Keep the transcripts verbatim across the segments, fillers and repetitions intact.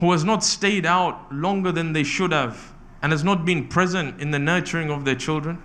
who has not stayed out longer than they should have and has not been present in the nurturing of their children?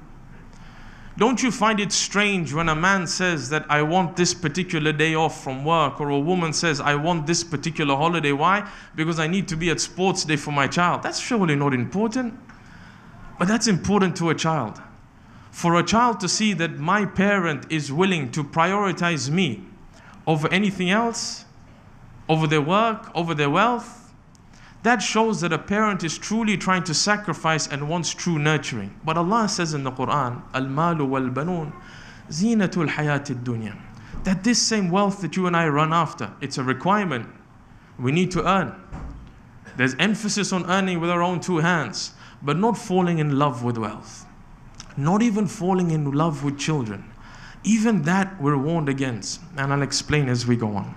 Don't you find it strange when a man says that I want this particular day off from work, or a woman says I want this particular holiday? Why? Because I need to be at sports day for my child. That's surely not important, but that's important to a child. For a child to see that my parent is willing to prioritize me over anything else, over their work, over their wealth, that shows that a parent is truly trying to sacrifice and wants true nurturing. But Allah says in the Quran, Al-malu wal-banun zinatul hayatid dunya, that this same wealth that you and I run after, it's a requirement. We need to earn. There's emphasis on earning with our own two hands, but not falling in love with wealth. Not even falling in love with children. Even that we're warned against. And I'll explain as we go on.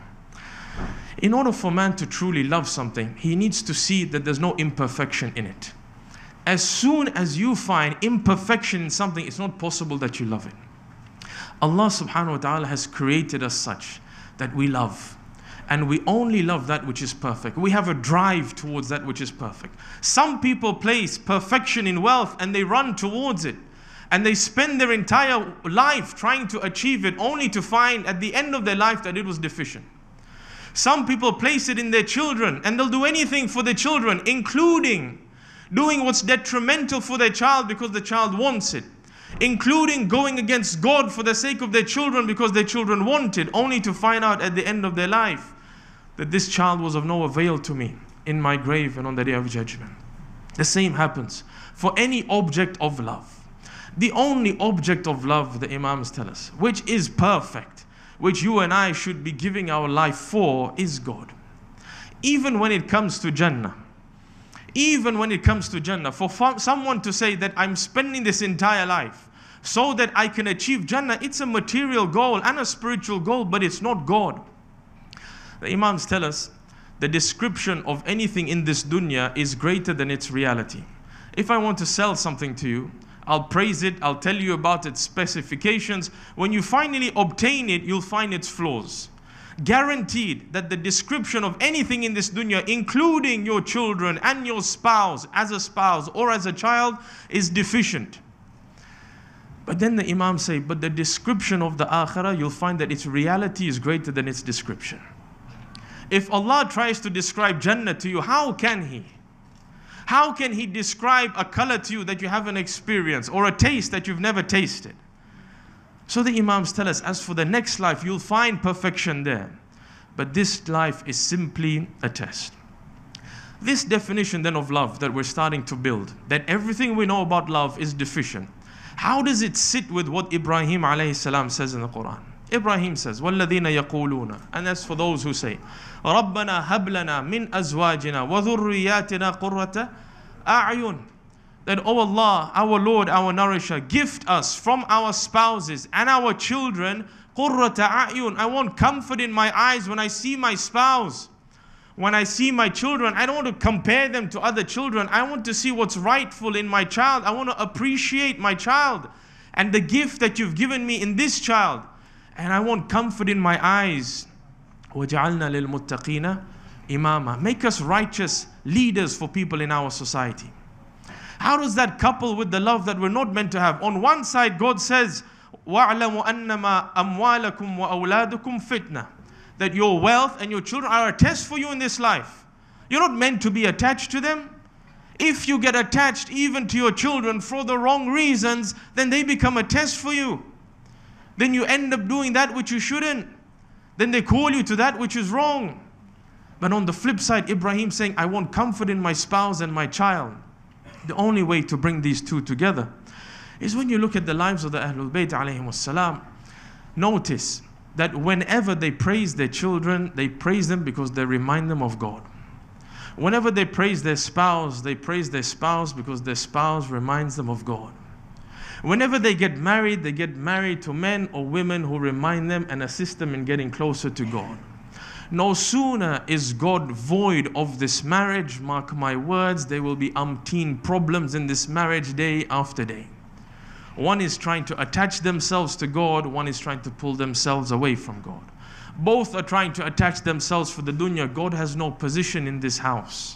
In order for man to truly love something, he needs to see that there's no imperfection in it. As soon as you find imperfection in something, it's not possible that you love it. Allah subhanahu wa ta'ala has created us such that we love. And we only love that which is perfect. We have a drive towards that which is perfect. Some people place perfection in wealth and they run towards it. And they spend their entire life trying to achieve it, only to find at the end of their life that it was deficient. Some people place it in their children, and they'll do anything for their children, including doing what's detrimental for their child because the child wants it, including going against God for the sake of their children because their children want it, only to find out at the end of their life that this child was of no avail to me in my grave and on the day of judgment. The same happens for any object of love. The only object of love, the Imams tell us, which is perfect, which you and I should be giving our life for, is God. Even when it comes to Jannah, even when it comes to Jannah, for someone to say that I'm spending this entire life so that I can achieve Jannah, it's a material goal and a spiritual goal, but it's not God. The Imams tell us the description of anything in this dunya is greater than its reality. If I want to sell something to you, I'll praise it, I'll tell you about its specifications. When you finally obtain it, you'll find its flaws. Guaranteed that the description of anything in this dunya, including your children and your spouse, as a spouse or as a child, is deficient. But then the Imams say, but the description of the akhirah, you'll find that its reality is greater than its description. If Allah tries to describe Jannah to you, how can He? How can He describe a color to you that you haven't experienced, or a taste that you've never tasted? So the Imams tell us, as for the next life, you'll find perfection there. But this life is simply a test. This definition then of love that we're starting to build, that everything we know about love is deficient, how does it sit with what Ibrahim alayhi salam says in the Quran? Ibrahim says, وَالَّذِينَ يَقُولُونَ, and that's for those who say, رَبَّنَا هَبْ لَنَا مِنْ أَزْوَاجِنَا وَذُرِّيَّاتِنَا قُرَّةَ أَعْيُنٍ, that, oh Allah, our Lord, our Nourisher, gift us from our spouses and our children قُرَّةَ أَعْيُنٍ. I want comfort in my eyes when I see my spouse. When I see my children, I don't want to compare them to other children. I want to see what's rightful in my child. I want to appreciate my child and the gift that you've given me in this child. And I want comfort in my eyes. وَجَعَلْنَا لِلْمُتَّقِينَ إِمَامًا. Make us righteous leaders for people in our society. How does that couple with the love that we're not meant to have? On one side, God says, وَاعْلَمُوا أَنَّمَا أَمْوَالَكُمْ وَأَوْلَادُكُمْ فِتْنَةً, that your wealth and your children are a test for you in this life. You're not meant to be attached to them. If you get attached even to your children for the wrong reasons, then they become a test for you. Then you end up doing that which you shouldn't. Then they call you to that which is wrong. But on the flip side, Ibrahim saying, I want comfort in my spouse and my child. The only way to bring these two together is when you look at the lives of the Ahlul Bayt alayhim salam. Notice that whenever they praise their children, they praise them because they remind them of God. Whenever they praise their spouse, they praise their spouse because their spouse reminds them of God. Whenever they get married, they get married to men or women who remind them and assist them in getting closer to God. No sooner is God void of this marriage, mark my words, there will be umpteen problems in this marriage day after day. One is trying to attach themselves to God, one is trying to pull themselves away from God. Both are trying to attach themselves for the dunya. God has no position in this house.